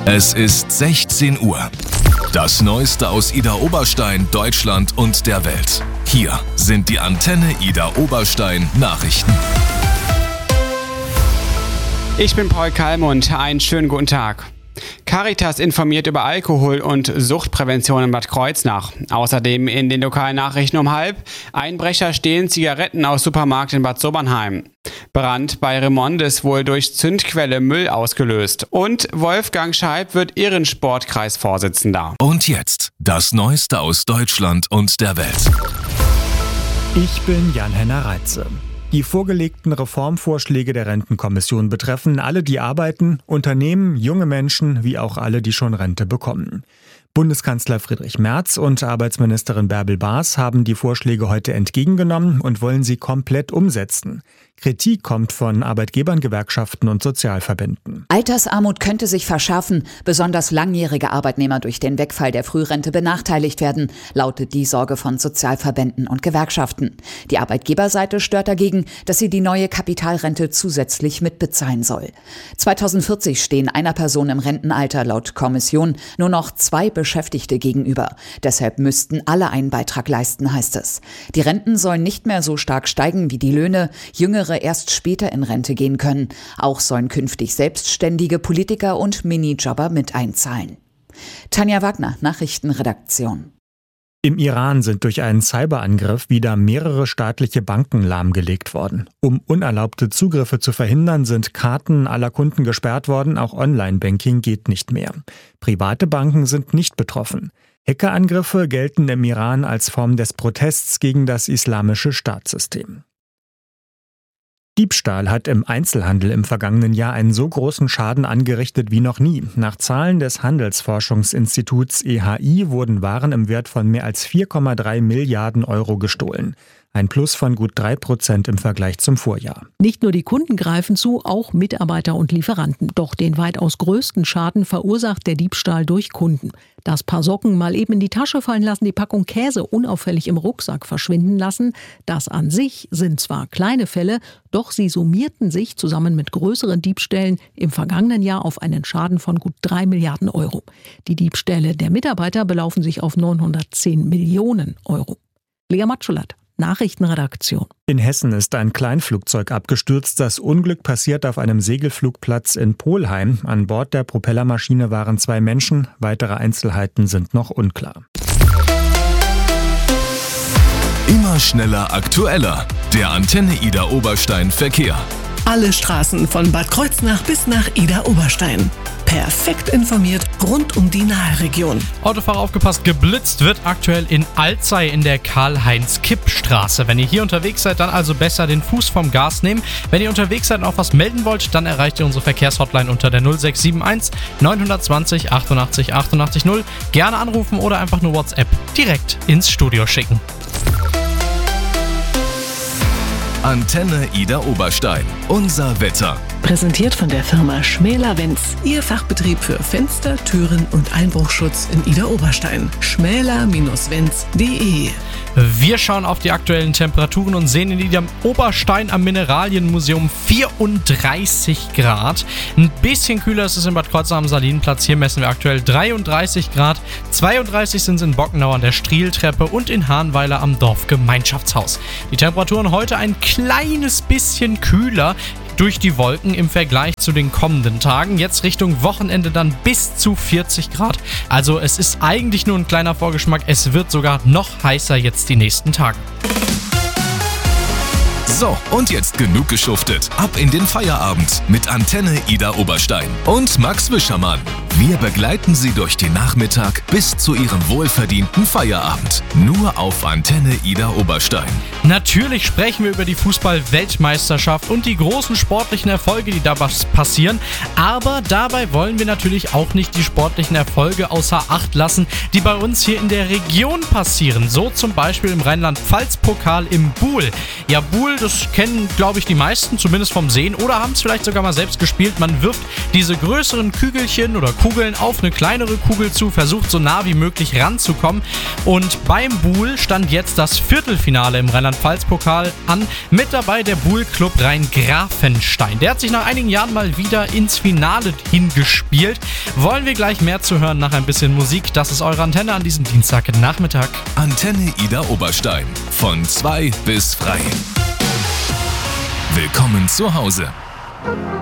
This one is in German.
Es ist 16 Uhr. Das Neueste aus Idar-Oberstein, Deutschland und der Welt. Hier sind die Antenne Idar-Oberstein Nachrichten. Ich bin Paul Kalmund. Einen schönen guten Tag. Caritas informiert über Alkohol- und Suchtprävention in Bad Kreuznach. Außerdem in den lokalen Nachrichten um 12:30: Einbrecher stehlen Zigaretten aus Supermarkt in Bad Sobernheim. Brand bei Remond ist wohl durch Zündquelle Müll ausgelöst. Und Wolfgang Scheib wird Ehrensportkreisvorsitzender. Und jetzt das Neueste aus Deutschland und der Welt. Ich bin Jan-Henner Reitze. Die vorgelegten Reformvorschläge der Rentenkommission betreffen alle, die arbeiten, Unternehmen, junge Menschen, wie auch alle, die schon Rente bekommen. Bundeskanzler Friedrich Merz und Arbeitsministerin Bärbel Baas haben die Vorschläge heute entgegengenommen und wollen sie komplett umsetzen. Kritik kommt von Arbeitgebern, Gewerkschaften und Sozialverbänden. Altersarmut könnte sich verschärfen, besonders langjährige Arbeitnehmer durch den Wegfall der Frührente benachteiligt werden, lautet die Sorge von Sozialverbänden und Gewerkschaften. Die Arbeitgeberseite stört dagegen, dass sie die neue Kapitalrente zusätzlich mitbezahlen soll. 2040 stehen einer Person im Rentenalter laut Kommission nur noch 2 Beschäftigte gegenüber. Deshalb müssten alle einen Beitrag leisten, heißt es. Die Renten sollen nicht mehr so stark steigen wie die Löhne, Jüngere erst später in Rente gehen können. Auch sollen künftig selbstständige Politiker und Minijobber mit einzahlen. Tanja Wagner, Nachrichtenredaktion. Im Iran sind durch einen Cyberangriff wieder mehrere staatliche Banken lahmgelegt worden. Um unerlaubte Zugriffe zu verhindern, sind Karten aller Kunden gesperrt worden, auch Online-Banking geht nicht mehr. Private Banken sind nicht betroffen. Hackerangriffe gelten im Iran als Form des Protests gegen das islamische Staatssystem. Diebstahl hat im Einzelhandel im vergangenen Jahr einen so großen Schaden angerichtet wie noch nie. Nach Zahlen des Handelsforschungsinstituts EHI wurden Waren im Wert von mehr als 4,3 Milliarden Euro gestohlen. Ein Plus von gut 3% im Vergleich zum Vorjahr. Nicht nur die Kunden greifen zu, auch Mitarbeiter und Lieferanten. Doch den weitaus größten Schaden verursacht der Diebstahl durch Kunden. Das Paar Socken mal eben in die Tasche fallen lassen, die Packung Käse unauffällig im Rucksack verschwinden lassen. Das an sich sind zwar kleine Fälle, doch sie summierten sich zusammen mit größeren Diebstählen im vergangenen Jahr auf einen Schaden von gut 3 Milliarden Euro. Die Diebstähle der Mitarbeiter belaufen sich auf 910 Millionen Euro. Lea Matschulat, Nachrichtenredaktion. In Hessen ist ein Kleinflugzeug abgestürzt. Das Unglück passiert auf einem Segelflugplatz in Polheim. An Bord der Propellermaschine waren 2 Menschen. Weitere Einzelheiten sind noch unklar. Immer schneller, aktueller. Der Antenne Idar-Oberstein Verkehr. Alle Straßen von Bad Kreuznach bis nach Idar-Oberstein. Perfekt informiert rund um die Naheregion. Autofahrer aufgepasst, geblitzt wird aktuell in Alzey in der Karl-Heinz-Kipp-Straße. Wenn ihr hier unterwegs seid, dann also besser den Fuß vom Gas nehmen. Wenn ihr unterwegs seid und auch was melden wollt, dann erreicht ihr unsere Verkehrshotline unter der 0671 920 88 88 0. Gerne anrufen oder einfach nur WhatsApp direkt ins Studio schicken. Antenne Idar-Oberstein. Unser Wetter. Präsentiert von der Firma Schmäler-Wenz. Ihr Fachbetrieb für Fenster, Türen und Einbruchschutz in Idar-Oberstein. schmäler-wenz.de. Wir schauen auf die aktuellen Temperaturen und sehen in Idar-Oberstein am Mineralienmuseum 34 Grad. Ein bisschen kühler ist es in Bad Kreuznach am Salinenplatz. Hier messen wir aktuell 33 Grad. 32 sind es in Bockenau an der Strieltreppe und in Hahnweiler am Dorfgemeinschaftshaus. Die Temperaturen heute ein kleines bisschen kühler durch die Wolken im Vergleich zu den kommenden Tagen. Jetzt Richtung Wochenende dann bis zu 40 Grad. Also es ist eigentlich nur ein kleiner Vorgeschmack. Es wird sogar noch heißer jetzt die nächsten Tage. So, und jetzt genug geschuftet. Ab in den Feierabend mit Antenne Idar-Oberstein und Max Wischermann. Wir begleiten Sie durch den Nachmittag bis zu Ihrem wohlverdienten Feierabend. Nur auf Antenne Idar-Oberstein. Natürlich sprechen wir über die Fußball-Weltmeisterschaft und die großen sportlichen Erfolge, die da passieren. Aber dabei wollen wir natürlich auch nicht die sportlichen Erfolge außer Acht lassen, die bei uns hier in der Region passieren. So zum Beispiel im Rheinland-Pfalz-Pokal im Buhl. Ja, Buhl, das kennen, glaube ich, die meisten, zumindest vom Sehen, oder haben es vielleicht sogar mal selbst gespielt. Man wirft diese größeren Kügelchen oder Kugeln Kugeln auf eine kleinere Kugel zu, versucht so nah wie möglich ranzukommen. Und beim Buhl stand jetzt das Viertelfinale im Rheinland-Pfalz-Pokal an. Mit dabei der Buhl-Club Rhein-Grafenstein. Der hat sich nach einigen Jahren mal wieder ins Finale hingespielt. Wollen wir gleich mehr zu hören nach ein bisschen Musik. Das ist eure Antenne an diesem Dienstagnachmittag. Antenne Ida Oberstein. Von 2 bis frei. Willkommen zu Hause.